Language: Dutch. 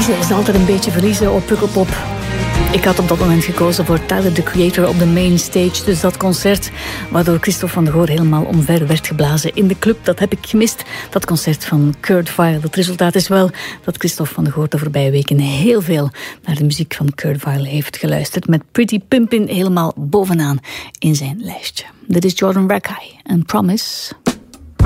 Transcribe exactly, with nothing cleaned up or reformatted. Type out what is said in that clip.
Kiezen is altijd een beetje verliezen op Pukkelpop. Ik had op dat moment gekozen voor Tyler, the Creator, op de main stage. Dus dat concert, waardoor Christophe van de Goor helemaal omver werd geblazen in de club. Dat heb ik gemist, dat concert van Kurt Vile. Het resultaat is wel dat Christophe van de Goor de voorbije weken heel veel naar de muziek van Kurt Vile heeft geluisterd. Met Pretty Pimpin' helemaal bovenaan in zijn lijstje. Dit is Jordan Rakei en Promise.